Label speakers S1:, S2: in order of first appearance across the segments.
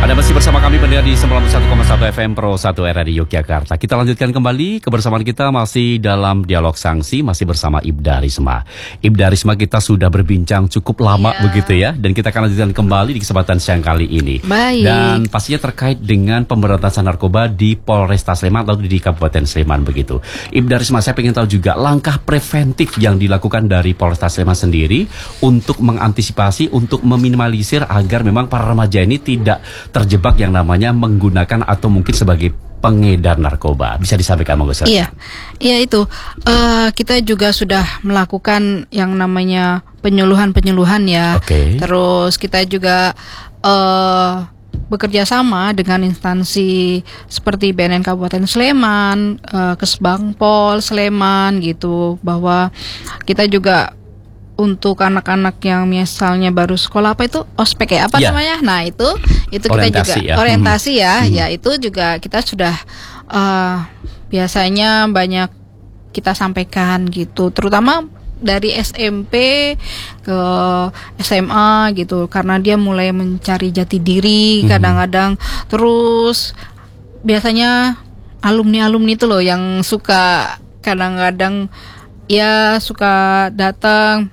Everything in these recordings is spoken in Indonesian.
S1: Anda masih bersama kami pendengar di 91,1 FM Pro 1 Era di Yogyakarta. Kita lanjutkan kembali kebersamaan kita masih dalam dialog sanksi, masih bersama Ibda Risma. Ibda Risma, kita sudah berbincang cukup lama begitu ya, dan kita akan lanjutkan kembali di kesempatan siang kali ini.
S2: Baik.
S1: Dan pastinya terkait dengan pemberantasan narkoba di Polresta Sleman atau di Kabupaten Sleman begitu. Ibda Risma, saya ingin tahu juga langkah preventif yang dilakukan dari Polresta Sleman sendiri untuk mengantisipasi, untuk meminimalisir agar memang para remaja ini tidak terjebak yang namanya menggunakan atau mungkin sebagai pengedar narkoba. Bisa disampaikan monggo.
S2: Iya itu. Kita juga sudah melakukan yang namanya penyuluhan ya. Terus kita juga bekerja sama dengan instansi seperti BNN Kabupaten Sleman, Kesbangpol Sleman gitu, bahwa kita juga untuk anak-anak yang misalnya baru sekolah ospek namanya. Nah itu kita
S1: orientasi
S2: juga orientasi ya itu juga kita sudah biasanya banyak kita sampaikan gitu, terutama dari SMP ke SMA gitu, karena dia mulai mencari jati diri kadang-kadang. Terus biasanya alumni itu loh yang suka kadang-kadang ya suka datang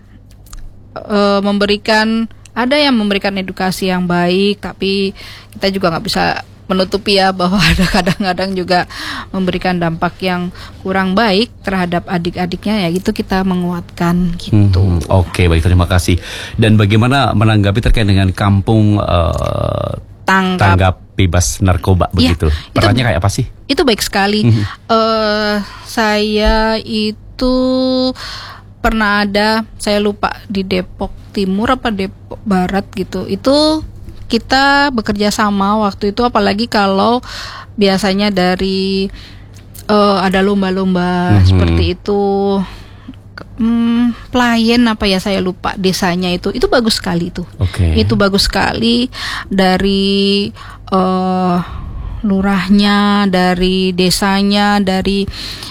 S2: ada yang memberikan edukasi yang baik, tapi kita juga nggak bisa menutupi ya bahwa ada kadang-kadang juga memberikan dampak yang kurang baik terhadap adik-adiknya, ya gitu kita menguatkan gitu.
S1: Oke, baik, terima kasih. Dan bagaimana menanggapi terkait dengan kampung tanggap bebas narkoba begitu? Perannya kayak apa sih?
S2: Itu baik sekali. Saya itu pernah ada, saya lupa di Depok Timur apa Depok Barat gitu. Itu kita bekerja sama waktu itu, apalagi kalau biasanya dari ada lomba-lomba seperti itu, Pelayan saya lupa desanya itu bagus sekali itu. Itu bagus sekali dari lurahnya, dari desanya, dari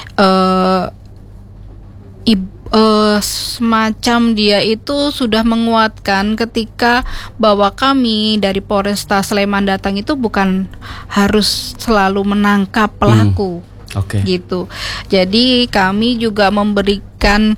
S2: semacam dia itu sudah menguatkan ketika bahwa kami dari Polresta Sleman datang itu bukan harus selalu menangkap pelaku. Gitu. Jadi kami juga memberikan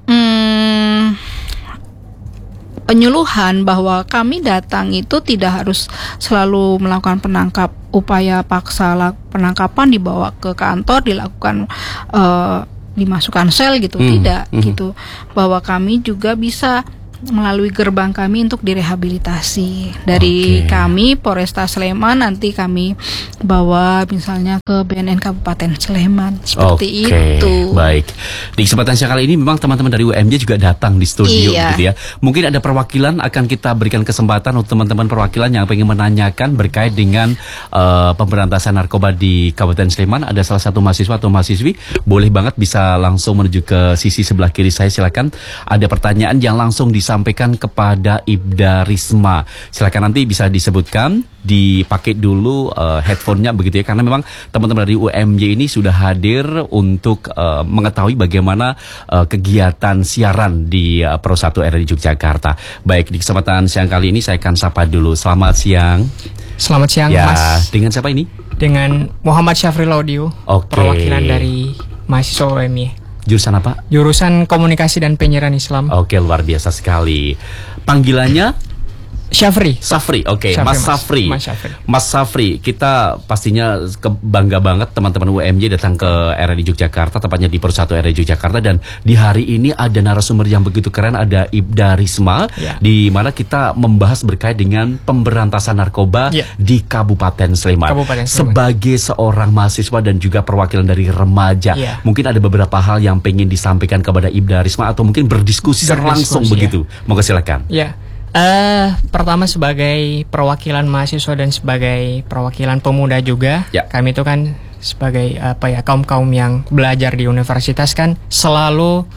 S2: penyuluhan bahwa kami datang itu tidak harus selalu melakukan upaya paksa penangkapan, dibawa ke kantor, dilakukan dimasukkan sel gitu, tidak gitu, bahwa kami juga bisa melalui gerbang kami untuk direhabilitasi. Dari kami Polresta Sleman nanti kami bawa misalnya ke BNN Kabupaten Sleman, seperti itu.
S1: Baik. Di kesempatan siang kali ini memang teman-teman dari UMJ juga datang di studio gitu ya. Mungkin ada perwakilan, akan kita berikan kesempatan untuk teman-teman perwakilan yang pengen menanyakan berkait dengan pemberantasan narkoba di Kabupaten Sleman. Ada salah satu mahasiswa atau mahasiswi, boleh banget bisa langsung menuju ke sisi sebelah kiri saya, silakan. Ada pertanyaan yang langsung disampaikan kepada Ibda Risma. Silakan nanti bisa disebutkan, dipakai dulu headphone-nya begitu ya, karena memang teman-teman dari UMJ ini sudah hadir untuk mengetahui bagaimana kegiatan siaran di Pro 1 RRI di Yogyakarta. Baik, di kesempatan siang kali ini saya akan sapa dulu. Selamat siang.
S3: Selamat siang,
S1: ya,
S3: Mas.
S1: Dengan siapa ini?
S3: Dengan Muhammad Syafri Laudio, perwakilan dari mahasiswa UMY.
S1: Jurusan apa?
S3: Jurusan Komunikasi dan Penyiaran Islam.
S1: Oke, luar biasa sekali. Panggilannya?
S3: Syafri.
S1: Safri, Mas Safri. Mas Safri, kita pastinya bangga banget teman-teman UMJ datang ke RRI Yogyakarta, tepatnya di Pro 1 RRI Yogyakarta, dan di hari ini ada narasumber yang begitu keren, ada Ibda Risma, di mana kita membahas berkait dengan pemberantasan narkoba di Kabupaten Sleman. Sebagai seorang mahasiswa dan juga perwakilan dari remaja, mungkin ada beberapa hal yang pengen disampaikan kepada Ibda Risma atau mungkin berdiskusi langsung begitu. Monggo silakan.
S3: Pertama sebagai perwakilan mahasiswa dan sebagai perwakilan pemuda juga, kami itu kan sebagai kaum-kaum yang belajar di universitas kan selalu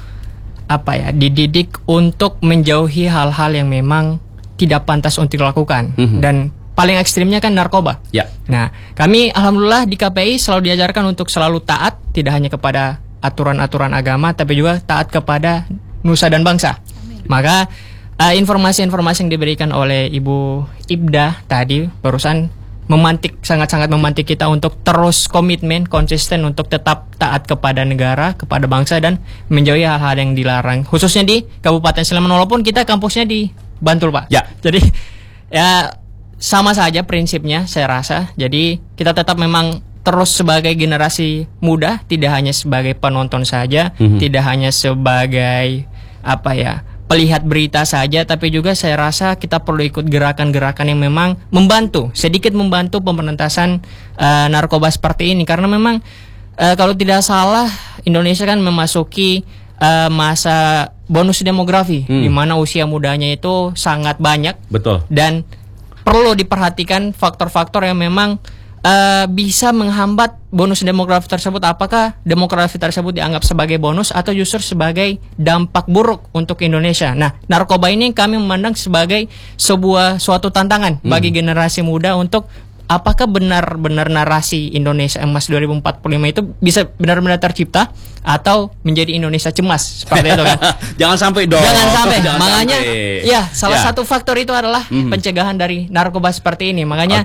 S3: dididik untuk menjauhi hal-hal yang memang tidak pantas untuk dilakukan. Dan paling ekstrimnya kan narkoba. Nah, kami alhamdulillah di KPI selalu diajarkan untuk selalu taat, tidak hanya kepada aturan-aturan agama, tapi juga taat kepada nusa dan bangsa. Maka informasi-informasi yang diberikan oleh Ibu Ibda tadi barusan sangat-sangat memantik kita untuk terus komitmen, konsisten untuk tetap taat kepada negara, kepada bangsa, dan menjauhi hal-hal yang dilarang. Khususnya di Kabupaten Sleman, walaupun kita kampusnya di Bantul, Pak.
S1: Ya.
S3: Jadi ya sama saja prinsipnya saya rasa. Jadi kita tetap memang terus sebagai generasi muda, tidak hanya sebagai penonton saja, tidak hanya sebagai pelihat berita saja, tapi juga saya rasa kita perlu ikut gerakan-gerakan yang memang sedikit membantu pemberantasan narkoba seperti ini. Karena memang kalau tidak salah Indonesia kan memasuki masa bonus demografi, di mana usia mudanya itu sangat banyak.
S1: Betul.
S3: Dan perlu diperhatikan faktor-faktor yang memang bisa menghambat bonus demografi tersebut. Apakah demografi tersebut dianggap sebagai bonus atau justru sebagai dampak buruk untuk Indonesia? Nah, narkoba ini kami memandang sebagai suatu tantangan bagi generasi muda untuk apakah benar-benar narasi Indonesia Emas 2045 itu bisa benar-benar tercipta atau menjadi Indonesia cemas seperti itu kan?
S1: Jangan sampai dong.
S3: Jangan sampai. Makanya salah satu faktor itu adalah pencegahan dari narkoba seperti ini. Makanya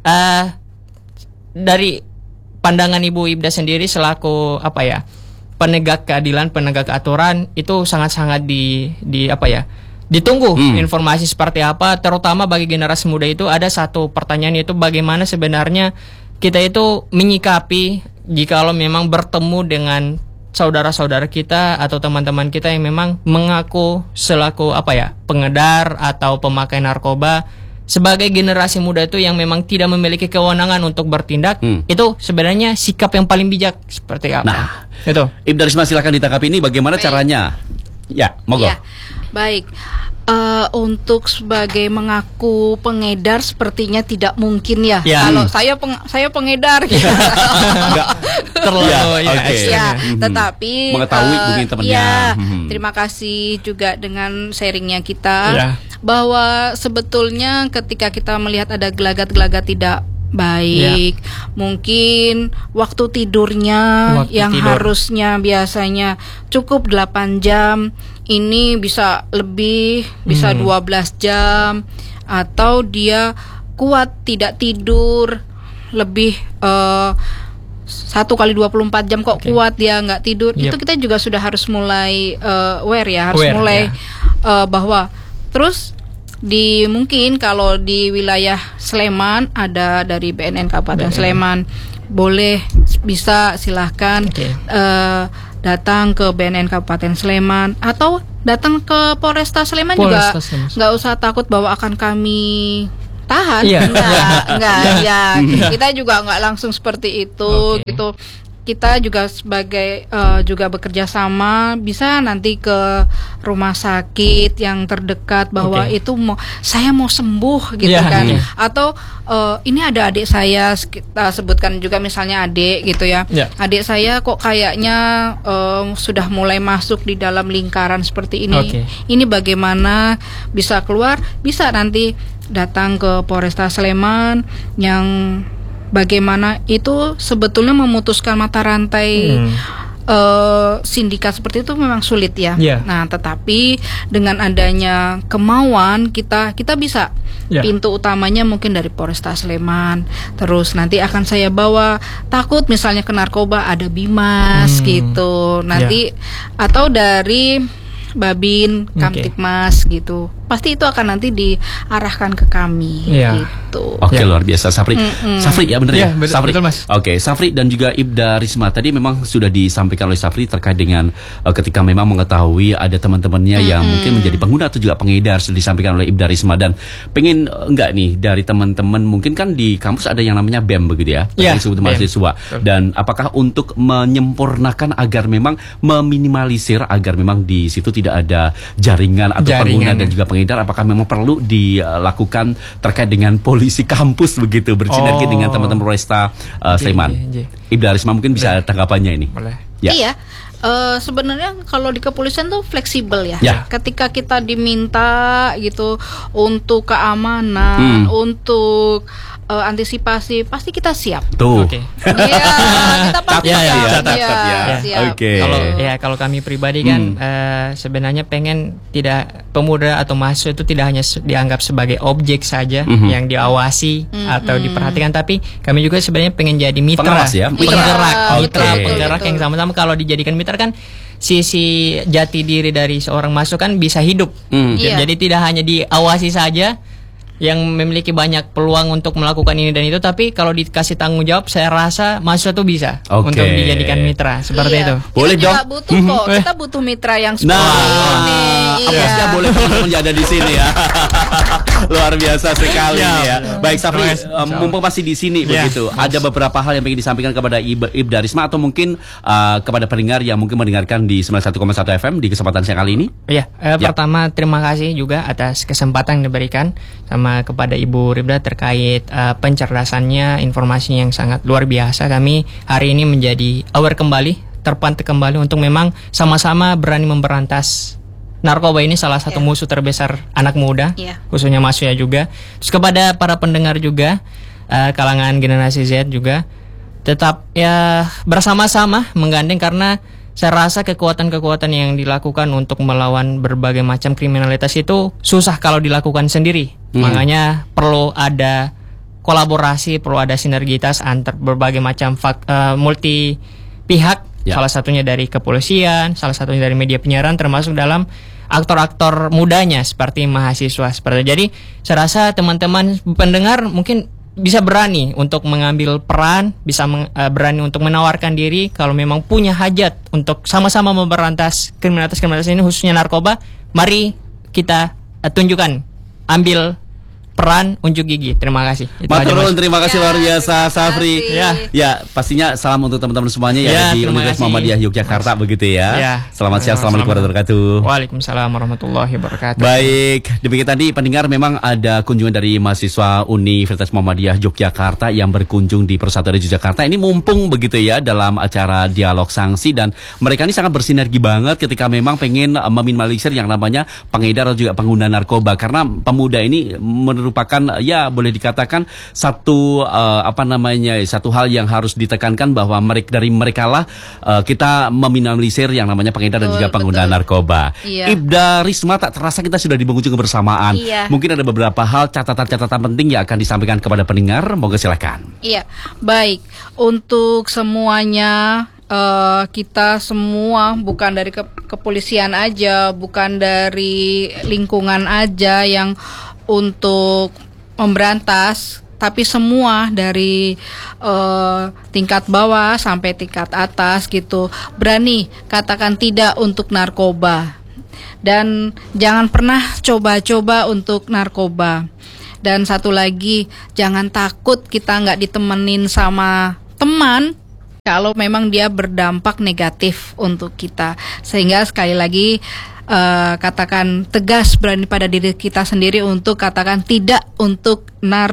S3: dari pandangan Ibu Ibda sendiri selaku penegak keadilan, penegak aturan, itu sangat-sangat ditunggu informasi seperti apa, terutama bagi generasi muda. Itu ada satu pertanyaan, yaitu bagaimana sebenarnya kita itu menyikapi jikalau memang bertemu dengan saudara-saudara kita atau teman-teman kita yang memang mengaku selaku pengedar atau pemakai narkoba. Sebagai generasi muda itu yang memang tidak memiliki kewenangan untuk bertindak, itu sebenarnya sikap yang paling bijak seperti apa?
S1: Nah,
S3: itu.
S1: Ibda Risma, silakan ditanggapi ini bagaimana caranya? Ya, monggo. Ya,
S2: baik. Untuk sebagai mengaku pengedar sepertinya tidak mungkin ya. Kalau saya pengedar gitu. Tetapi
S1: mengetahui mungkin temannya.
S2: Terima kasih juga dengan sharingnya kita bahwa sebetulnya ketika kita melihat ada gelagat-gelagat tidak baik, mungkin waktu tidurnya harusnya biasanya cukup 8 jam, ini bisa lebih, bisa 12 jam, atau dia kuat tidak tidur lebih 1 kali 24 jam kok kuat dia nggak tidur. Itu kita juga sudah harus mulai bahwa terus mungkin kalau di wilayah Sleman ada dari BNN Kabupaten Sleman, bisa silahkan datang ke BNN Kabupaten Sleman atau datang ke Polresta Sleman juga. Nggak usah takut bahwa akan kami tahan. Enggak. Kita juga nggak langsung seperti itu gitu. Kita juga sebagai juga bekerja sama, bisa nanti ke rumah sakit yang terdekat bahwa itu saya mau sembuh gitu kan. Atau ini ada adik saya, kita sebutkan juga misalnya adik gitu ya. Adik saya kok kayaknya sudah mulai masuk di dalam lingkaran seperti ini. Ini bagaimana bisa keluar? Bisa nanti datang ke Polresta Sleman yang bagaimana itu sebetulnya memutuskan mata rantai sindikat seperti itu memang sulit ya. Nah, tetapi dengan adanya kemauan kita bisa. Pintu utamanya mungkin dari Polresta Sleman. Terus nanti akan saya bawa, takut misalnya ke narkoba ada Bimas gitu. Nanti atau dari Babin, Kamtipmas gitu. Pasti itu akan nanti diarahkan ke kami gitu.
S1: Oke, luar biasa Safri. Safri ya benar ya? Safri.
S3: Betul, Mas.
S1: Oke, Safri dan juga Ibda Risma tadi memang sudah disampaikan oleh Safri terkait dengan ketika memang mengetahui ada teman-temannya yang mungkin menjadi pengguna atau juga pengedar, sudah disampaikan oleh Ibda Risma. Dan pengen enggak nih dari teman-teman, mungkin kan di kampus ada yang namanya BEM begitu ya, disebut mahasiswa. Dan apakah untuk menyempurnakan agar memang meminimalisir agar memang di situ tidak ada jaringan atau pengguna dan juga pengedar, apakah memang perlu dilakukan terkait dengan polisi kampus begitu, bersinergi dengan teman-teman Polresta Sleman? Ibda Risma mungkin bisa tanggapannya ini.
S3: Boleh.
S2: Iya. Sebenarnya kalau di kepolisian tuh fleksibel ya. Ketika kita diminta gitu untuk keamanan, untuk antisipasi, pasti kita siap.
S1: Tuh.
S2: Iya, kita pasti siap.
S3: Kalau kami pribadi kan sebenarnya pengen tidak pemuda atau mahasiswa itu tidak hanya dianggap sebagai objek saja yang diawasi atau diperhatikan, tapi kami juga sebenarnya pengen jadi mitra, penggerak yang sama-sama. Kalau dijadikan mitra kan sisi jati diri dari seorang mahasiswa kan bisa hidup. Jadi tidak hanya diawasi saja yang memiliki banyak peluang untuk melakukan ini dan itu, tapi kalau dikasih tanggung jawab saya rasa mahasiswa tuh bisa untuk dijadikan mitra seperti itu.
S1: Boleh dong.
S2: Kita butuh kok, kita butuh mitra yang seperti ini.
S1: Apasnya boleh teman-teman ada di sini ya. Luar biasa sekali ya. Baik Safri, mumpung masih di sini begitu, ada beberapa hal yang ingin disampaikan kepada Ibda Risma atau mungkin kepada pendengar yang mungkin mendengarkan di 91,1 FM di kesempatan siang kali ini.
S3: Pertama terima kasih juga atas kesempatan yang diberikan kepada Ibu Ribda terkait pencerdasannya, informasinya yang sangat luar biasa. Kami hari ini menjadi aware kembali, terpantik kembali untuk memang sama-sama berani memberantas narkoba ini, salah satu musuh terbesar anak muda, khususnya mahasiswa juga. Terus kepada para pendengar juga, kalangan generasi Z juga, tetap ya bersama-sama menggandeng, karena saya rasa kekuatan-kekuatan yang dilakukan untuk melawan berbagai macam kriminalitas itu susah kalau dilakukan sendiri. Makanya perlu ada kolaborasi, perlu ada sinergitas antar berbagai macam multi pihak. Salah satunya dari kepolisian, salah satunya dari media penyiaran, termasuk dalam aktor-aktor mudanya seperti mahasiswa. Jadi saya rasa teman-teman pendengar mungkin bisa berani untuk mengambil peran, bisa berani untuk menawarkan diri kalau memang punya hajat untuk sama-sama memberantas kriminalitas ini, khususnya narkoba. Mari kita tunjukkan, ambil peran, unjuk gigi. Terima kasih.
S1: Maturun, terima kasih luar biasa Safri. Ya, pastinya salam untuk teman-teman semuanya ya di Universitas Muhammadiyah Yogyakarta begitu ya. Selamat siang, assalamualaikum warahmatullahi wabarakatuh.
S3: Waalaikumsalam warahmatullahi wabarakatuh.
S1: Baik, demikian tadi pendengar, memang ada kunjungan dari mahasiswa Universitas Muhammadiyah Yogyakarta yang berkunjung di Persatuan Yogyakarta. Ini mumpung begitu ya dalam acara dialog sanksi, dan mereka ini sangat bersinergi banget ketika memang pengen meminimalisir yang namanya pengedar atau juga pengguna narkoba, karena pemuda ini merupakan ya boleh dikatakan satu satu hal yang harus ditekankan, bahwa dari mereka lah kita meminimalisir yang namanya pengedar dan juga pengguna narkoba. Ibda Risma, tak terasa kita sudah di penghujung kebersamaan. Mungkin ada beberapa hal catatan-catatan penting yang akan disampaikan kepada pendengar. Moga silakan.
S2: Baik, untuk semuanya, kita semua, bukan dari kepolisian aja, bukan dari lingkungan aja yang untuk memberantas, tapi semua dari tingkat bawah sampai tingkat atas gitu, berani katakan tidak untuk narkoba, dan jangan pernah coba-coba untuk narkoba. Dan satu lagi, jangan takut kita nggak ditemenin sama teman kalau memang dia berdampak negatif untuk kita. Sehingga sekali lagi, katakan tegas, berani pada diri kita sendiri untuk katakan tidak untuk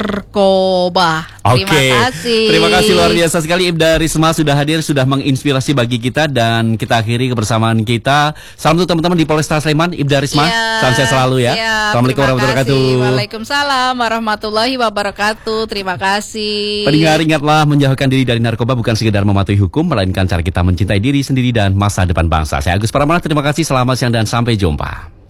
S2: narkoba. Terima kasih.
S1: Terima kasih luar biasa sekali Ibda Risma sudah hadir, sudah menginspirasi bagi kita, dan kita akhiri kebersamaan kita. Salam untuk teman-teman di Polresta Sleman, Ibda Risma. Salam sehat selalu ya. Assalamualaikum warahmatullahi wabarakatuh.
S2: Waalaikumsalam warahmatullahi wabarakatuh. Terima kasih.
S1: Pendengar, ingatlah, menjauhkan diri dari narkoba bukan sekedar mematuhi hukum, melainkan cara kita mencintai diri sendiri dan masa depan bangsa. Saya Agus Pramana, terima kasih, selamat siang dan sampai jumpa.